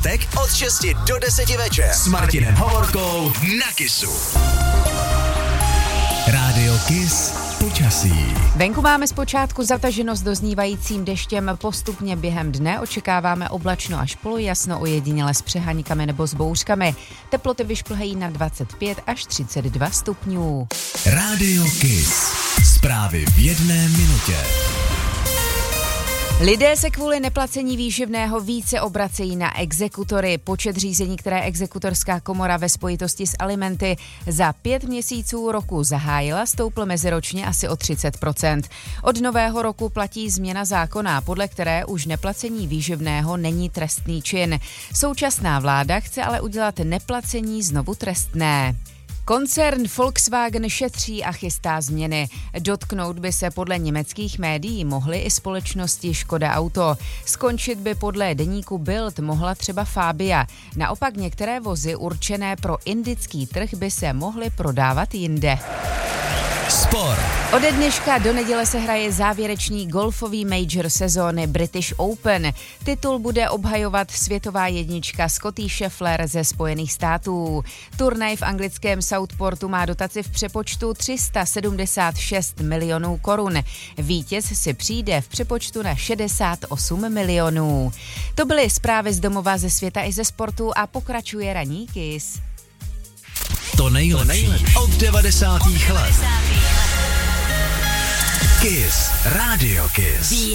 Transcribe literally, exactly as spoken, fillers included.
pátek od šesti do deseti večer s Martinem Hovorkou na Kissu. Rádio Kiss počasí. Venku máme zpočátku zataženo s doznívajícím deštěm, postupně během dne očekáváme oblačno až polojasno, ojediněle s přeháníkami nebo s bouřkami. Teploty vyšplhají na dvacet pět až třicet dva stupňů. Rádio Kiss. Zprávy v jedné minutě. Lidé se kvůli neplacení výživného více obracejí na exekutory. Počet řízení, které exekutorská komora ve spojitosti s alimenty za pět měsíců roku zahájila, stoupl meziročně asi o třicet procent. Od nového roku platí změna zákona, podle které už neplacení výživného není trestný čin. Současná vláda chce ale udělat neplacení znovu trestné. Koncern Volkswagen šetří a chystá změny. Dotknout by se podle německých médií mohly i společnosti Škoda Auto. Skončit by podle deníku Bild mohla třeba Fabia. Naopak některé vozy určené pro indický trh by se mohly prodávat jinde. Sport. Ode dneška do neděle se hraje závěrečný golfový major sezóny British Open. Titul bude obhajovat světová jednička Scottie Scheffler ze Spojených států. Turnaj v anglickém Southportu má dotaci v přepočtu tři sta sedmdesát šest milionů korun. Vítěz si přijde v přepočtu na šedesát osm milionů. To byly zprávy z domova, ze světa i ze sportu a pokračuje ranní Kiss. To nejlepší od devadesátých let. Kiss. Rádio Kiss.